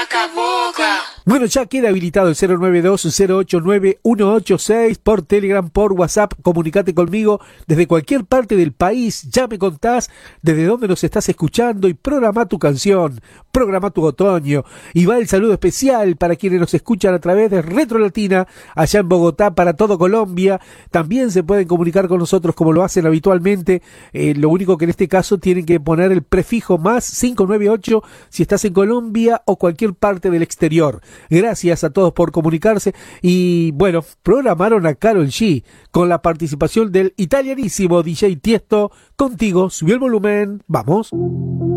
Bueno, ya queda habilitado el 092-089-186 por Telegram, por WhatsApp. Comunicate conmigo desde cualquier parte del país. Ya me contás desde dónde nos estás escuchando y programa tu canción, programa tu otoño. Y va el saludo especial para quienes nos escuchan a través de Retro Latina, allá en Bogotá, para todo Colombia. También se pueden comunicar con nosotros como lo hacen habitualmente. Lo único que en este caso tienen que poner el prefijo más 598 si estás en Colombia o cualquier parte del exterior. Gracias a todos por comunicarse y bueno, programaron a Karol G con la participación del italianísimo DJ Tiesto. Contigo, subió el volumen, vamos.